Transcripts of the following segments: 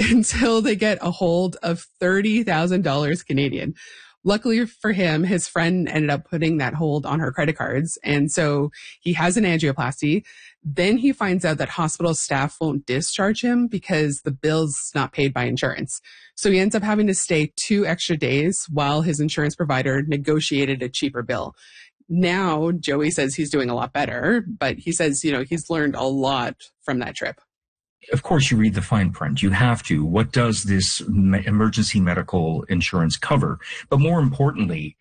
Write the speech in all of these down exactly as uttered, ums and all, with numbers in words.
until they get a hold of thirty thousand dollars Canadian. Luckily for him, his friend ended up putting that hold on her credit cards. And so he has an angioplasty. Then he finds out that hospital staff won't discharge him because the bill's not paid by insurance. So he ends up having to stay two extra days while his insurance provider negotiated a cheaper bill. Now, Joey says he's doing a lot better, but he says, you know, he's learned a lot from that trip. Of course, you read the fine print. You have to. What does this me- emergency medical insurance cover? But more importantly,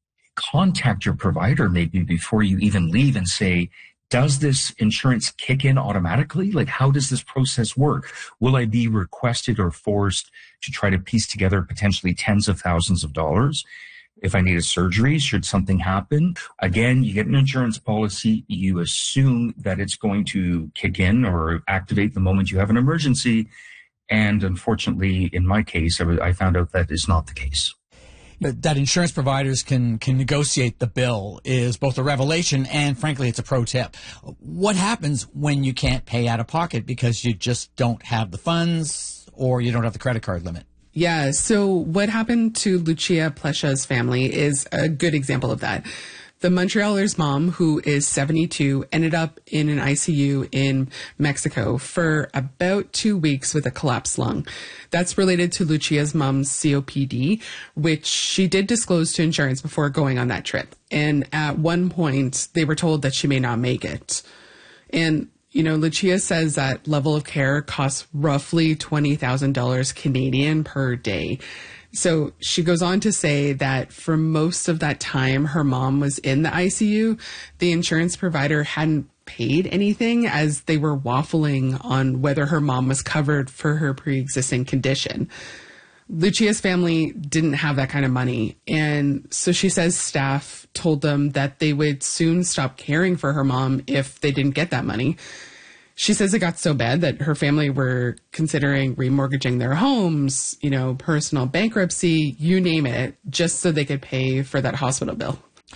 contact your provider maybe before you even leave and say, does this insurance kick in automatically? Like, how does this process work? Will I be requested or forced to try to piece together potentially tens of thousands of dollars? If I need a surgery, should something happen? Again, you get an insurance policy. You assume that it's going to kick in or activate the moment you have an emergency. And unfortunately, in my case, I, w- I found out that is not the case. But that insurance providers can, can negotiate the bill is both a revelation and, frankly, it's a pro tip. What happens when you can't pay out of pocket because you just don't have the funds or you don't have the credit card limit? Yeah, so what happened to Lucia Plesha's family is a good example of that. The Montrealer's mom, who is seventy-two, ended up in an I C U in Mexico for about two weeks with a collapsed lung. That's related to Lucia's mom's C O P D, which she did disclose to insurance before going on that trip. And at one point, they were told that she may not make it. And you know, Lucia says that level of care costs roughly twenty thousand dollars Canadian per day. So she goes on to say that for most of that time her mom was in the I C U, the insurance provider hadn't paid anything as they were waffling on whether her mom was covered for her pre-existing condition. Lucia's family didn't have that kind of money. And so she says staff told them that they would soon stop caring for her mom if they didn't get that money. She says it got so bad that her family were considering remortgaging their homes, you know, personal bankruptcy, you name it, just so they could pay for that hospital bill.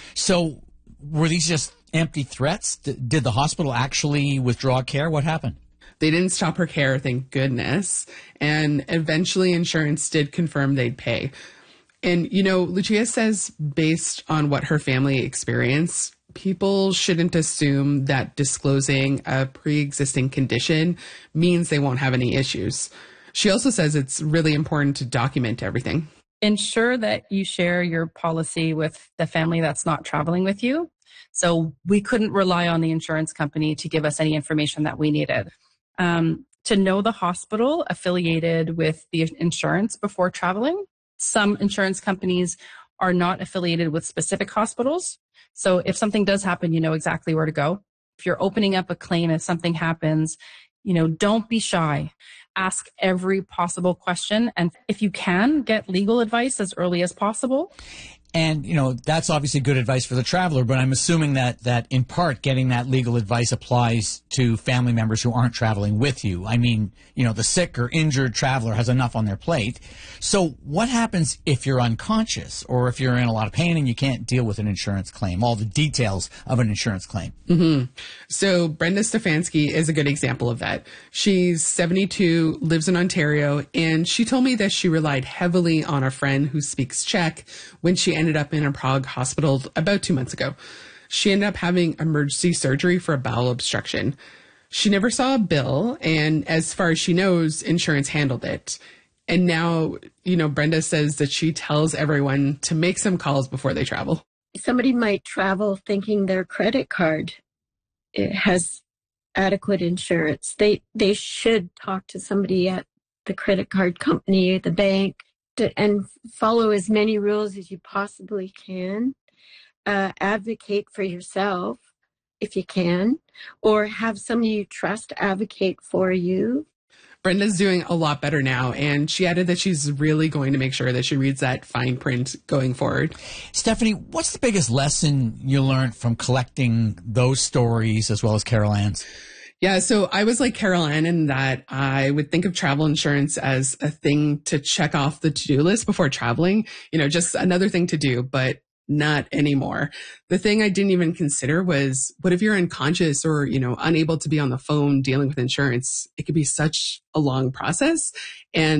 So were these just empty threats? D- did the hospital actually withdraw care? What happened? They didn't stop her care, thank goodness. And eventually insurance did confirm they'd pay. And, you know, Lucia says based on what her family experienced, people shouldn't assume that disclosing a pre-existing condition means they won't have any issues. She also says it's really important to document everything. Ensure that you share your policy with the family that's not traveling with you. So we couldn't rely on the insurance company to give us any information that we needed. Um, to know the hospital affiliated with the insurance before traveling. Some insurance companies are not affiliated with specific hospitals. So if something does happen, you know exactly where to go. If you're opening up a claim, if something happens, you know, don't be shy. Ask every possible question. And if you can, get legal advice as early as possible. And, you know, that's obviously good advice for the traveler, but I'm assuming that, that in part getting that legal advice applies to family members who aren't traveling with you. I mean, you know, the sick or injured traveler has enough on their plate. So what happens if you're unconscious or if you're in a lot of pain and you can't deal with an insurance claim, all the details of an insurance claim? Mm-hmm. So Brenda Stefanski is a good example of that. She's seventy-two, lives in Ontario, and she told me that she relied heavily on a friend who speaks Czech when she ended up in a Prague hospital about two months ago. She ended up having emergency surgery for a bowel obstruction. She never saw a bill, and as far as she knows, insurance handled it. And now, you know, Brenda says that she tells everyone to make some calls before they travel. Somebody might travel thinking their credit card it has adequate insurance. They they should talk to somebody at the credit card company, the bank, to, and follow as many rules as you possibly can. Uh, advocate for yourself if you can, or have somebody you trust advocate for you. Brenda's doing a lot better now, and she added that she's really going to make sure that she reads that fine print going forward. Stephanie, what's the biggest lesson you learned from collecting those stories as well as Carol Ann's? Yeah, so I was like Carol Ann in that I would think of travel insurance as a thing to check off the to-do list before traveling, you know, just another thing to do, but not anymore. The thing I didn't even consider was, what if you're unconscious or, you know, unable to be on the phone dealing with insurance? It could be such a long process. And